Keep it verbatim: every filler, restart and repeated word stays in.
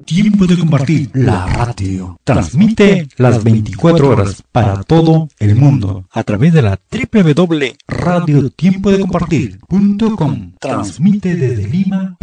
Tiempo de Compartir, la radio. Transmite las veinticuatro horas para todo el mundo a través de la doble u doble u doble u punto radio tiempo de compartir punto com. Transmite desde Lima,